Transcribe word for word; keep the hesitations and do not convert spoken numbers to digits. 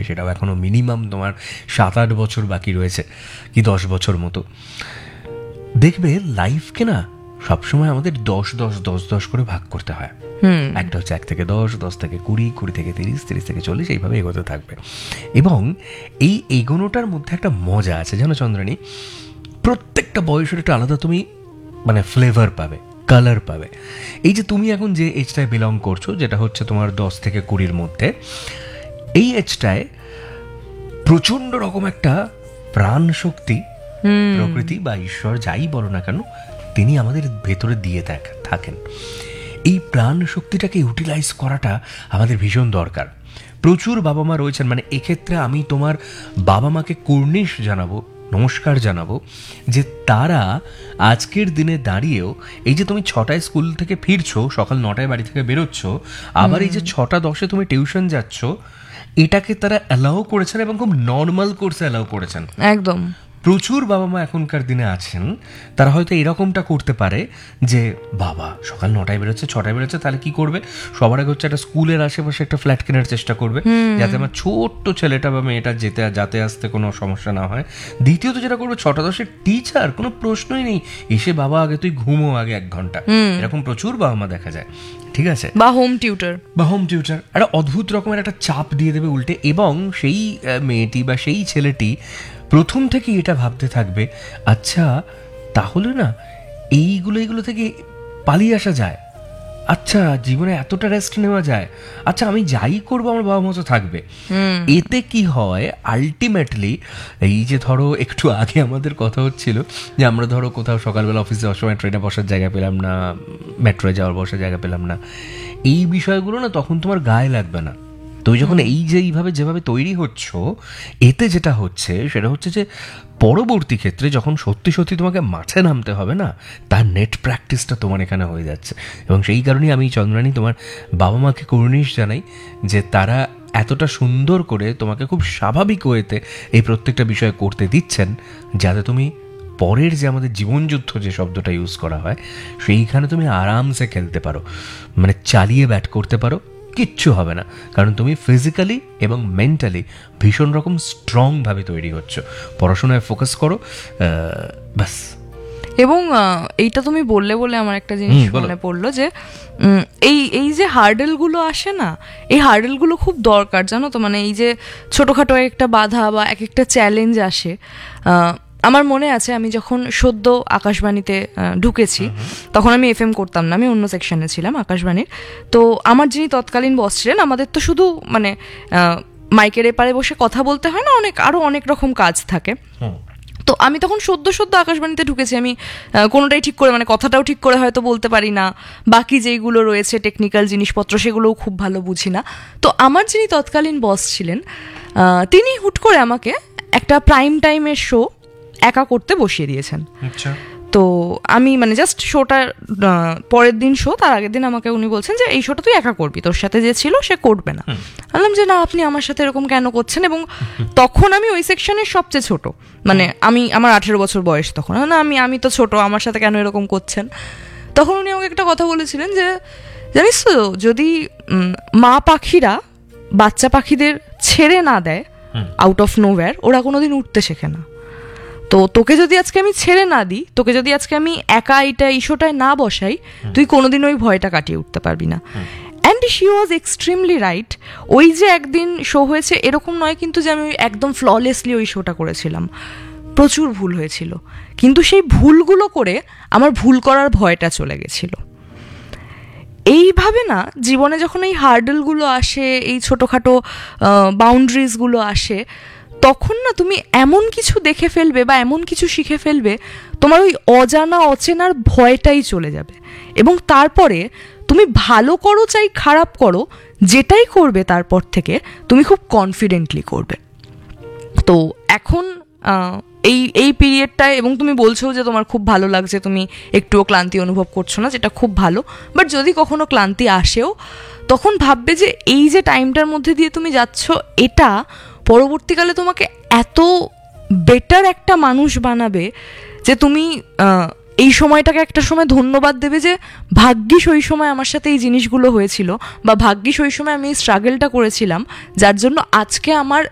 সেটাও এখনও মিনিমাম তোমার সাত আট বছর বাকি রয়েছে, কি দশ বছর মতো। দেখবে লাইফকে না সবসময় আমাদের দশ দশ দশ দশ করে ভাগ করতে হয়। একটা হচ্ছে এক থেকে দশ, দশ থেকে কুড়ি, কুড়ি থেকে তিরিশ, তিরিশ থেকে চল্লিশ, এইভাবে এগোতে থাকবে। এবং এই এগোনোটার মধ্যে একটা মজা আছে জানো চন্দ্রানী, প্রত্যেকটা বয়সের একটা আলাদা তুমি মানে ফ্লেভার পাবে, কালার পাবে। এই যে তুমি এখন যে এজটায় বিলং করছো, যেটা হচ্ছে তোমার দশ থেকে কুড়ির মধ্যে, এই এজটায় প্রচণ্ড রকম একটা প্রাণ শক্তি প্রকৃতি বা ঈশ্বর যাই বলো না কেন তিনি আমাদের ভেতরে দিয়ে থাকেন। এই প্রাণ শক্তিটাকে ইউটিলাইজ করাটা আমাদের ভীষণ দরকার। প্রচুর বাবা মা রয়েছেন, মানে এক্ষেত্রে আমি তোমার বাবা মাকে কুর্নিশ জানাবো, নমস্কার জানাবো, যে তারা আজকের দিনে দাঁড়িয়েও এই যে তুমি ছটায় স্কুল থেকে ফিরছো, সকাল নটায় বাড়ি থেকে বেরোচ্ছ, আবার এই যে ছটা দশে তুমি টিউশন যাচ্ছ, এটাকে তারা অ্যালাউ করেছেন এবং খুব নর্মাল কোর্সে অ্যালাউ করেছেন। একদম। প্রচুর বাবা মা এখনকার দিনে আছেন, তারা হয়তো এরকমটা করতে পারে যে বাবা সকাল নটায় বেরোচ্ছে, ছটায় বেরোচ্ছে, তাহলে কি করবে, সবার আগে হচ্ছে একটা স্কুলের আশেপাশে একটা ফ্ল্যাট কেনার চেষ্টা করবে যাতে আমার ছোট্ট ছেলেটা বা মেয়েটা যেতে যাতে আসতে কোনো সমস্যা না হয়। দ্বিতীয়ত যেটা করবে, ছটা দশের টিচার, কোনো প্রশ্নই নেই, এসে বাবা আগে তুই ঘুমো আগে এক ঘন্টা, এরকম প্রচুর বাবা মা দেখা যায়। ঠিক আছে, বা হোম টিউটার বা হোম টিউটার একটা অদ্ভুত রকমের একটা চাপ দিয়ে দেবে উল্টে, এবং সেই মেয়েটি বা সেই ছেলেটি প্রথম থেকে এটা ভাবতে থাকবে, আচ্ছা তাহলে না এইগুলো এইগুলো থেকে পালিয়ে আসা যায়, আচ্ছা জীবনে এতটা রেস্ট নেওয়া যায়, আচ্ছা আমি যাই করবো আমার বাবা মতো থাকবে। এতে কি হয় আলটিমেটলি, এই যে ধরো একটু আগে আমাদের কথা হচ্ছিল যে আমরা ধরো কোথাও সকালবেলা অফিসে যাওয়ার সময় ট্রেনে বসার জায়গা পেলাম না, মেট্রোয় যাওয়ার বসার জায়গা পেলাম না, এই বিষয়গুলো না তখন তোমার গায়ে লাগবে না। তুমি যখন এই যে এইভাবে যেভাবে তৈরি হচ্ছ, এতে যেটা হচ্ছে সেটা হচ্ছে যে পরবর্তী ক্ষেত্রে যখন সত্যি সত্যি তোমাকে মাঠে নামতে হবে না, তার নেট প্র্যাকটিসটা তোমার এখানে হয়ে যাচ্ছে। এবং সেই কারণেই আমি চন্দ্রানী তোমার বাবা মাকে কুর্নিশ জানাই যে তারা এতটা সুন্দর করে তোমাকে খুব স্বাভাবিক ওয়েতে এই প্রত্যেকটা বিষয় করতে দিচ্ছেন, যাতে তুমি পরের যে আমাদের জীবনযুদ্ধ যে শব্দটা ইউজ করা হয় সেইখানে তুমি আরামসে খেলতে পারো, মানে চালিয়ে ব্যাট করতে পারো, কিচ্ছু হবে না, কারণ তুমি ফিজিক্যালি এবং মেন্টালি ভীষণ রকম স্ট্রংভাবে তৈরি হচ্ছ। পড়াশোনায় ফোকাস করো, ব্যাস। এবং এইটা তুমি বললে বলে আমার একটা জিনিস মনে পড়লো যে এই এই যে হার্ডেলগুলো আসে না, এই হার্ডেলগুলো খুব দরকার জানো তো, মানে এই যে ছোটোখাটো একটা বাধা বা এক একটা চ্যালেঞ্জ আসে। আমার মনে আছে আমি যখন সদ্য আকাশবাণীতে ঢুকেছি তখন আমি এফ এম করতাম না, আমি অন্য সেকশনে ছিলাম আকাশবাণীর। তো আমার যিনি তৎকালীন বস ছিলেন, আমাদের তো শুধু মানে মাইকের এপারে বসে কথা বলতে হয় না, অনেক আরও অনেক রকম কাজ থাকে। তো আমি তখন সদ্য সদ্য আকাশবাণীতে ঢুকেছি, আমি কোনোটাই ঠিক করে মানে কথাটাও ঠিক করে হয়তো বলতে পারি না, বাকি যেইগুলো রয়েছে টেকনিক্যাল জিনিসপত্র সেগুলোও খুব ভালো বুঝি না। তো আমার যিনি তৎকালীন বস ছিলেন তিনি হুট করে আমাকে একটা প্রাইম টাইমের শো একা করতে বসিয়ে দিয়েছেন। তো আমি মানে জাস্ট শোটা পরের দিন শো, তার আগের দিন আমাকে উনি বলছেন যে এই শোটা তুই একা করবি, তোর সাথে যে ছিল সে করবে না। বললাম যে না, আপনি আমার সাথে এরকম কেন করছেন? এবং তখন আমি ওই সেকশনের সবচেয়ে ছোট, মানে আমি আমার আঠেরো বছর বয়স তখন, না আমি আমি তো ছোট, আমার সাথে কেন এরকম করছেন? তখন উনি আমাকে একটা কথা বলেছিলেন যে জানিস তো, যদি মা পাখিরা বাচ্চা পাখিদের ছেড়ে না দেয় আউট অফ নোওয়্যার, ওরা কোনোদিন উঠতে শেখে না। তো তোকে যদি আজকে আমি ছেড়ে না দিই, তোকে যদি আজকে আমি একা এইটা ইস্যুটায় না বসাই, তুই কোনোদিন ওই ভয়টা কাটিয়ে উঠতে পারবি না। And she was extremely right. ওই যে একদিন শো হয়েছে এরকম নয় কিন্তু যে আমি একদম ফ্ললেসলি ওই শোটা করেছিলাম, প্রচুর ভুল হয়েছিল, কিন্তু সেই ভুলগুলো করে আমার ভুল করার ভয়টা চলে গেছিল। এইভাবে না জীবনে যখন এই হার্ডেলগুলো আসে, এই ছোটোখাটো বাউন্ডারিজগুলো আসে, তখন না তুমি এমন কিছু দেখে ফেলবে বা এমন কিছু শিখে ফেলবে, তোমার ওই অজানা অচেনার ভয়টাই চলে যাবে। এবং তারপরে তুমি ভালো করো চাই খারাপ করো, যেটাই করবে তারপর থেকে তুমি খুব কনফিডেন্টলি করবে। তো এখন এই এই পিরিয়ডটায়, এবং তুমি বলছো যে তোমার খুব ভালো লাগছে, তুমি একটুও ক্লান্তি অনুভব করছো না, যেটা খুব ভালো। বাট যদি কখনো ক্লান্তি আসেও, তখন ভাববে যে এই যে টাইমটার মধ্যে দিয়ে তুমি যাচ্ছ, এটা পরবর্তীকালে তোমাকে এত বেটার একটা মানুষ বানাবে যে তুমি এই সময়টাকে একটা সময় ধন্যবাদ দেবে যে ভাগ্যিস ওই সময় আমার সাথে এই জিনিসগুলো হয়েছিল, বা ভাগ্যিস ওই সময় আমি এই স্ট্রাগলটা করেছিলাম, যার জন্য আজকে আমার